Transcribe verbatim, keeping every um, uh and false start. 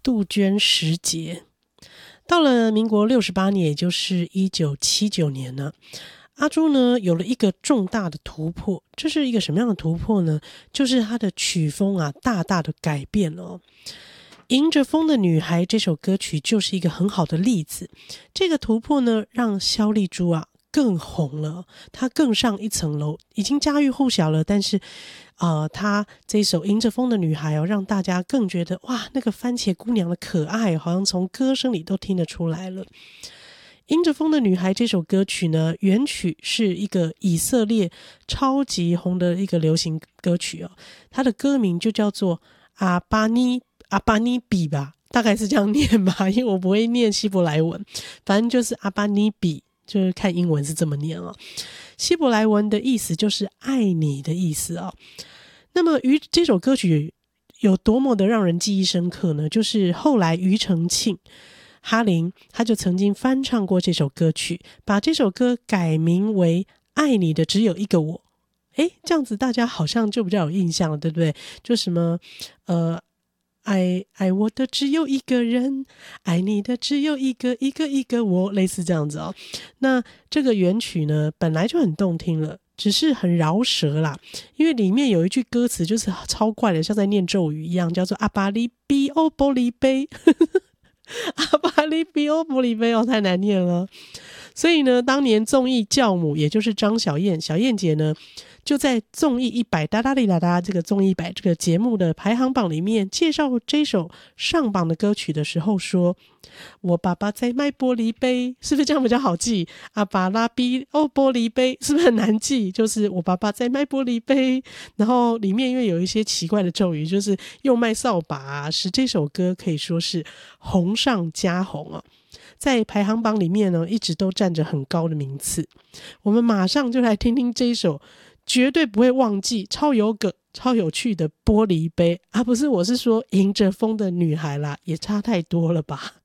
杜鹃时节。到了民国六十八年，也就是一九七九年呢，阿朱呢有了一个重大的突破。这是一个什么样的突破呢？就是他的曲风啊大大的改变了哦。迎着风的女孩这首歌曲就是一个很好的例子。这个突破呢让萧丽珠啊更红了，她更上一层楼，已经家喻户晓了。但是呃，她这首迎着风的女孩哦，让大家更觉得哇，那个番茄姑娘的可爱好像从歌声里都听得出来了。迎着风的女孩这首歌曲呢，原曲是一个以色列超级红的一个流行歌曲哦，它的歌名就叫做阿巴尼阿巴尼比吧，大概是这样念吧，因为我不会念希伯来文，反正就是阿巴尼比，就是看英文是这么念哦。希伯来文的意思就是爱你的意思哦。那么于这首歌曲有多么的让人记忆深刻呢？就是后来庾澄庆哈林他就曾经翻唱过这首歌曲，把这首歌改名为爱你的只有一个我。诶，这样子大家好像就比较有印象了，对不对？就什么呃爱爱我的只有一个人，爱你的只有一个一个一个我，类似这样子哦。那这个原曲呢本来就很动听了，只是很饶舌啦，因为里面有一句歌词就是超怪的，像在念咒语一样，叫做阿巴利比欧玻璃杯阿巴利比欧玻璃杯哦，太难念了。所以呢，当年综艺教母也就是张小燕小燕姐呢，就在综艺一百哒哒哩哒哒这个综艺一百这个节目的排行榜里面介绍这首上榜的歌曲的时候说，我爸爸在卖玻璃杯，是不是这样比较好记？阿巴拉比欧玻璃杯是不是很难记？就是我爸爸在卖玻璃杯，然后里面因为有一些奇怪的咒语，就是又卖扫把啊，使这首歌可以说是红上加红啊。在排行榜里面呢，一直都占着很高的名次。我们马上就来听听这一首绝对不会忘记、超有梗、超有趣的玻璃杯啊，不是，我是说迎着风的女孩啦，也差太多了吧。